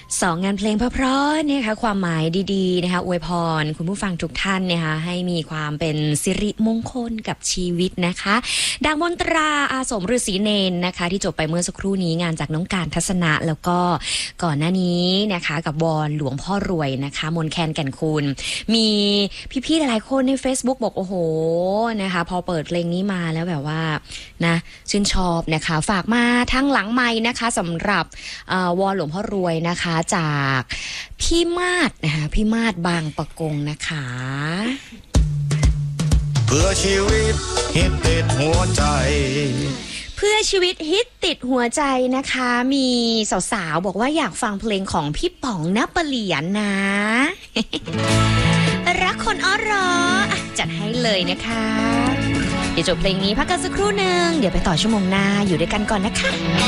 งานเพลงเพราะๆนะคะความหมายดีๆนะคะอวยพรคุณผู้ฟังทุกท่านนะคะให้มีความเป็นสิริมงคลกับชีวิตนะคะดังมนตราอาสมฤาษีเนนนะคะที่จบไปเมื่อสักครู่นี้งานจากน้องการทัศนะแล้วก็ก่อนหน้านี้นะคะกับวอนหลวงพ่อรวยนะคะมนแคนแก่นคูณมีพี่ๆหลายๆคนใน Facebook บอกโอ้โหนะคะพอเปิดเพลงนี้มาแล้วแบบว่านะชื่นชอบนะคะฝากมาทั้งหลังไมค์นะคะสำหรับวอนหลวงพ่อรวยนะคะจากพี่มาศนะคะพี่มาศบางปะกงนะคะเพื่อชีวิตฮิตติดหัวใจเพื่อชีวิตฮิตติดหัวใจนะคะมีสาวๆบอกว่าอยากฟังเพลงของพี่ป๋องณปะเหลียนนะ รักคนอ้อรอจัดให้เลยนะคะเดี๋ยวจบเพลงนี้พักกันสักครู่หนึ่งเดี๋ยวไปต่อชั่วโมงหน้าอยู่ด้วยกันก่อนนะคะ